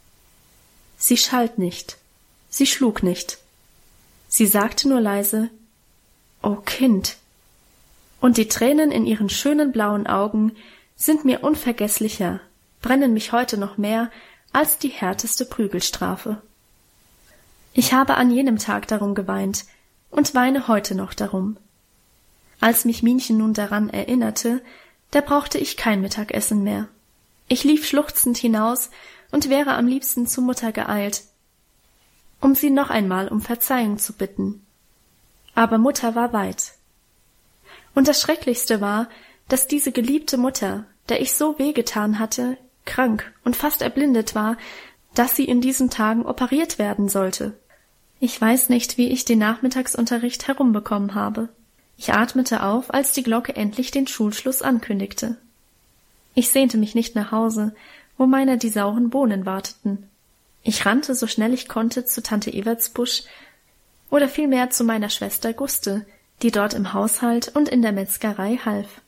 Sie schalt nicht, sie schlug nicht. Sie sagte nur leise, »O Kind«, und die Tränen in ihren schönen blauen Augen sind mir unvergesslicher, brennen mich heute noch mehr als die härteste Prügelstrafe. Ich habe an jenem Tag darum geweint und weine heute noch darum. Als mich Minchen nun daran erinnerte, da brauchte ich kein Mittagessen mehr. Ich lief schluchzend hinaus und wäre am liebsten zu Mutter geeilt, um sie noch einmal um Verzeihung zu bitten. Aber Mutter war weit. Und das Schrecklichste war, dass diese geliebte Mutter, der ich so wehgetan hatte, krank und fast erblindet war, dass sie in diesen Tagen operiert werden sollte. Ich weiß nicht, wie ich den Nachmittagsunterricht herumbekommen habe. Ich atmete auf, als die Glocke endlich den Schulschluss ankündigte. Ich sehnte mich nicht nach Hause, wo meiner die sauren Bohnen warteten. Ich rannte, so schnell ich konnte, zu Tante Evertsbusch oder vielmehr zu meiner Schwester Guste, die dort im Haushalt und in der Metzgerei half.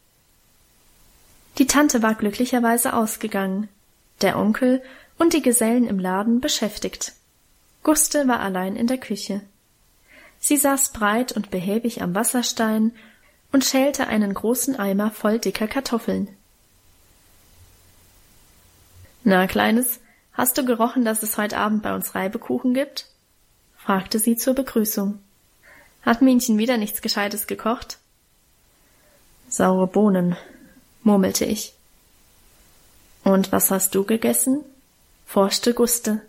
Die Tante war glücklicherweise ausgegangen, der Onkel und die Gesellen im Laden beschäftigt. Guste war allein in der Küche. Sie saß breit und behäbig am Wasserstein und schälte einen großen Eimer voll dicker Kartoffeln. »Na, Kleines, hast du gerochen, dass es heute Abend bei uns Reibekuchen gibt?« fragte sie zur Begrüßung. »Hat Minchen wieder nichts Gescheites gekocht?« »Saure Bohnen«, murmelte ich. »Und was hast du gegessen?« forschte Guste.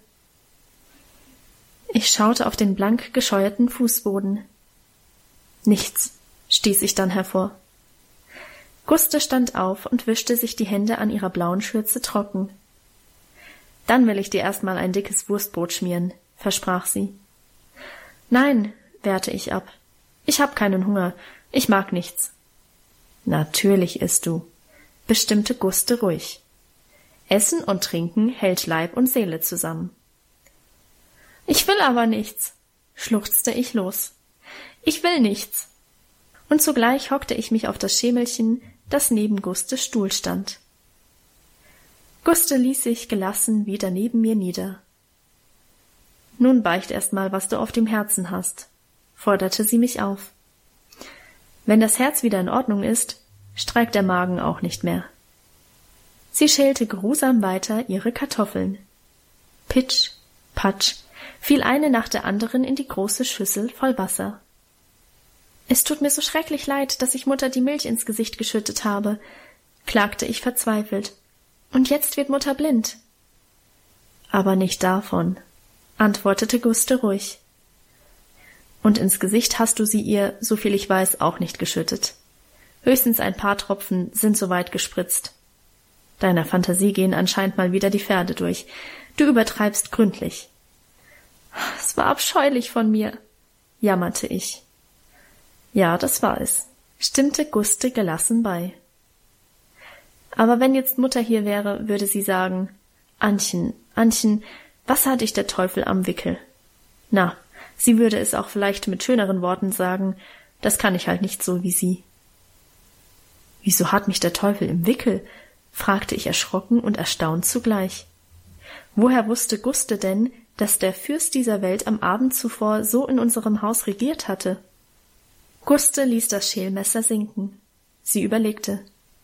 Ich schaute auf den blank gescheuerten Fußboden. »Nichts«, stieß ich dann hervor. Guste stand auf und wischte sich die Hände an ihrer blauen Schürze trocken. »Dann will ich dir erst mal ein dickes Wurstbrot schmieren«, versprach sie. »Nein«, wehrte ich ab. »Ich hab keinen Hunger. Ich mag nichts.« »Natürlich isst du«, bestimmte Guste ruhig. »Essen und Trinken hält Leib und Seele zusammen.« »Ich will aber nichts«, schluchzte ich los. »Ich will nichts.« Und zugleich hockte ich mich auf das Schemelchen, das neben Gustes Stuhl stand. Guste ließ sich gelassen wieder neben mir nieder. »Nun beicht erst mal, was du auf dem Herzen hast«, forderte sie mich auf. »Wenn das Herz wieder in Ordnung ist, streikt der Magen auch nicht mehr.« Sie schälte geruhsam weiter ihre Kartoffeln. Pitsch, patsch, fiel eine nach der anderen in die große Schüssel voll Wasser. »Es tut mir so schrecklich leid, dass ich Mutter die Milch ins Gesicht geschüttet habe«, klagte ich verzweifelt. »Und jetzt wird Mutter blind.« »Aber nicht davon«, antwortete Guste ruhig. »Und ins Gesicht hast du sie ihr, soviel ich weiß, auch nicht geschüttet. Höchstens ein paar Tropfen sind so weit gespritzt. Deiner Fantasie gehen anscheinend mal wieder die Pferde durch. Du übertreibst gründlich.« »Es war abscheulich von mir«, jammerte ich. »Ja, das war es«, stimmte Guste gelassen bei. »Aber wenn jetzt Mutter hier wäre, würde sie sagen, Annchen, Annchen, was hat dich der Teufel am Wickel?« Na, sie würde es auch vielleicht mit schöneren Worten sagen, das kann ich halt nicht so wie sie. »Wieso hat mich der Teufel im Wickel?« fragte ich erschrocken und erstaunt zugleich. Woher wusste Guste denn, dass der Fürst dieser Welt am Abend zuvor so in unserem Haus regiert hatte? Guste ließ das Schälmesser sinken. Sie überlegte.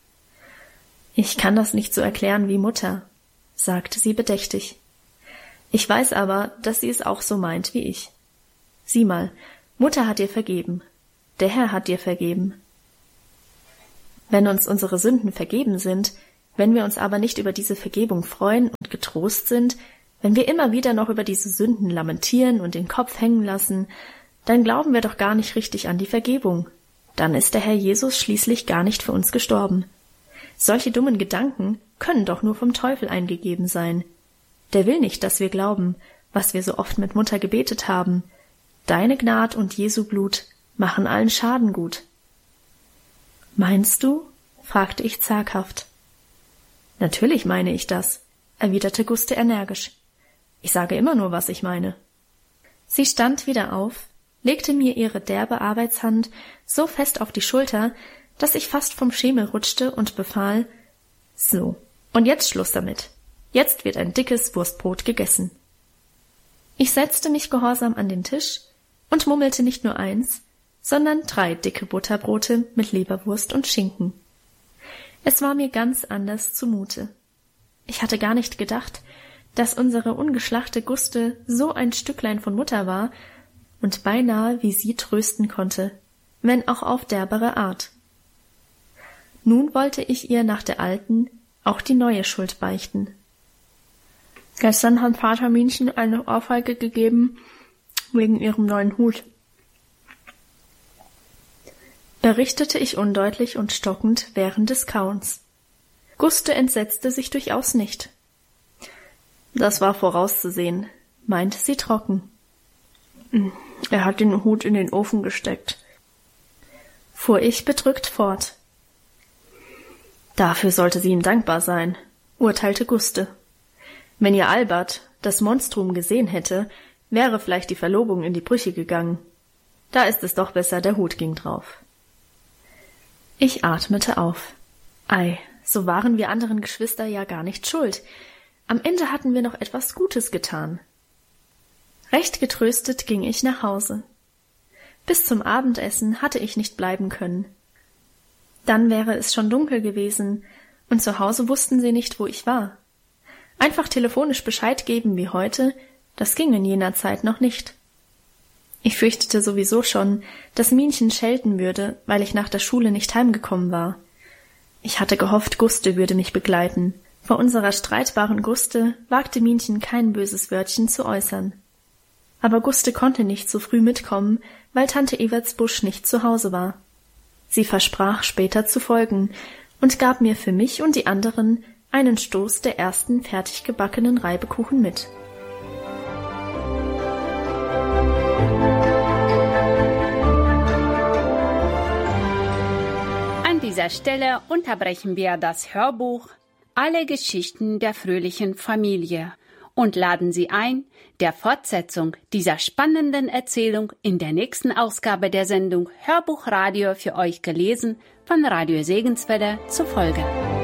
»Ich kann das nicht so erklären wie Mutter«, sagte sie bedächtig. »Ich weiß aber, dass sie es auch so meint wie ich. Sieh mal, Mutter hat dir vergeben. Der Herr hat dir vergeben. Wenn uns unsere Sünden vergeben sind, wenn wir uns aber nicht über diese Vergebung freuen und getrost sind, wenn wir immer wieder noch über diese Sünden lamentieren und den Kopf hängen lassen, dann glauben wir doch gar nicht richtig an die Vergebung. Dann ist der Herr Jesus schließlich gar nicht für uns gestorben. Solche dummen Gedanken können doch nur vom Teufel eingegeben sein. Der will nicht, dass wir glauben, was wir so oft mit Mutter gebetet haben. Deine Gnad und Jesu Blut machen allen Schaden gut. Meinst du? Fragte ich zaghaft. Natürlich meine ich das, erwiderte Guste energisch. Ich sage immer nur, was ich meine. Sie stand wieder auf, legte mir ihre derbe Arbeitshand so fest auf die Schulter, dass ich fast vom Schemel rutschte und befahl, so, und jetzt Schluss damit. Jetzt wird ein dickes Wurstbrot gegessen. Ich setzte mich gehorsam an den Tisch und mummelte nicht nur 1, sondern 3 dicke Butterbrote mit Leberwurst und Schinken. Es war mir ganz anders zumute. Ich hatte gar nicht gedacht, dass unsere ungeschlachte Guste so ein Stücklein von Mutter war und beinahe wie sie trösten konnte, wenn auch auf derbere Art. Nun wollte ich ihr nach der alten auch die neue Schuld beichten. Gestern hat Vater Minchen eine Ohrfeige gegeben wegen ihrem neuen Hut, berichtete ich undeutlich und stockend während des Kauens. Guste entsetzte sich durchaus nicht. Das war vorauszusehen, meinte sie trocken. Er hat den Hut in den Ofen gesteckt, fuhr ich bedrückt fort. Dafür sollte sie ihm dankbar sein, urteilte Guste. Wenn ihr Albert das Monstrum gesehen hätte, wäre vielleicht die Verlobung in die Brüche gegangen. Da ist es doch besser, der Hut ging drauf. Ich atmete auf. Ei, so waren wir anderen Geschwister ja gar nicht schuld. Am Ende hatten wir noch etwas Gutes getan. Recht getröstet ging ich nach Hause. Bis zum Abendessen hatte ich nicht bleiben können. Dann wäre es schon dunkel gewesen, und zu Hause wussten sie nicht, wo ich war. Einfach telefonisch Bescheid geben wie heute, das ging in jener Zeit noch nicht. Ich fürchtete sowieso schon, dass Minchen schelten würde, weil ich nach der Schule nicht heimgekommen war. Ich hatte gehofft, Guste würde mich begleiten. Vor unserer streitbaren Guste wagte Minchen kein böses Wörtchen zu äußern. Aber Guste konnte nicht so früh mitkommen, weil Tante Evertsbusch nicht zu Hause war. Sie versprach, später zu folgen und gab mir für mich und die anderen einen Stoß der ersten fertig gebackenen Reibekuchen mit. An dieser Stelle unterbrechen wir das Hörbuch Alle Geschichten der fröhlichen Familie und laden Sie ein, der Fortsetzung dieser spannenden Erzählung in der nächsten Ausgabe der Sendung Hörbuchradio für euch gelesen von Radio Segenswelle zu folgen.